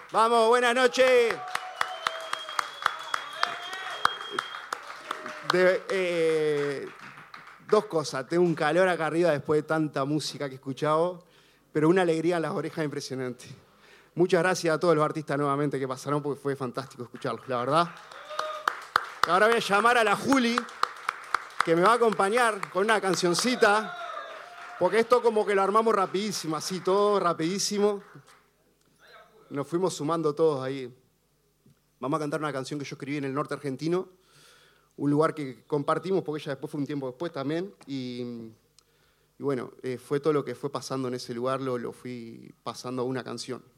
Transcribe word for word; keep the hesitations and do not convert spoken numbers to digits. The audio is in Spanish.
Vamos, buenas noches. De, eh, dos cosas. Tengo un calor acá arriba después de tanta música que he escuchado, pero una alegría en las orejas impresionante. Muchas gracias a todos los artistas nuevamente que pasaron porque fue fantástico escucharlos, la verdad. Ahora voy a llamar a la Juli, que me va a acompañar con una cancioncita, porque esto como que lo armamos rapidísimo, así todo rapidísimo. Nos fuimos sumando todos ahí. Vamos a cantar una canción que yo escribí en el norte argentino, un lugar que compartimos porque ella después fue un tiempo después también. Y, y bueno, eh, fue todo lo que fue pasando en ese lugar, lo, lo fui pasando a una canción.